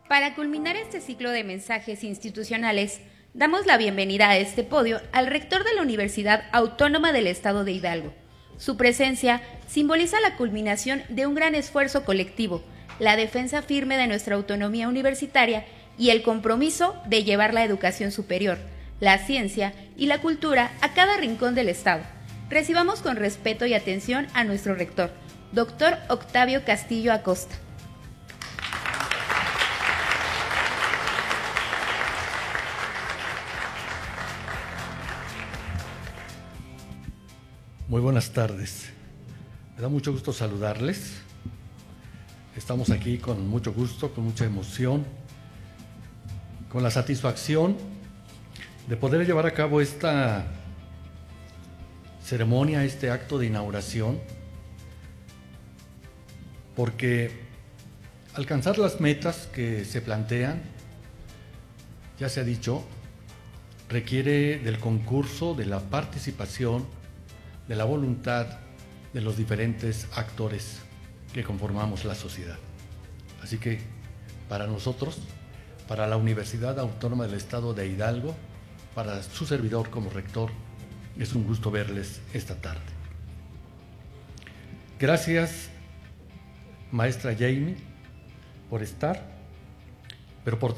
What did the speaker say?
Para culminar este ciclo de mensajes institucionales, damos la bienvenida a este podio al rector de la Universidad Autónoma del Estado de Hidalgo. Su presencia simboliza la culminación de un gran esfuerzo colectivo, la defensa firme de nuestra autonomía universitaria y el compromiso de llevar la educación superior, la ciencia y la cultura a cada rincón del Estado. Recibamos con respeto y atención a nuestro rector, Dr. Octavio Castillo Acosta. Muy buenas tardes. Me da mucho gusto saludarles. Estamos aquí con mucho gusto, con mucha emoción, con la satisfacción de poder llevar a cabo esta ceremonia, este acto de inauguración, porque alcanzar las metas que se plantean, ya se ha dicho, requiere del concurso, de la participación, de la voluntad de los diferentes actores que conformamos la sociedad. Así que para nosotros, para la Universidad Autónoma del Estado de Hidalgo, para su servidor como rector, es un gusto verles esta tarde. Gracias, maestra Jamie, por estar, pero por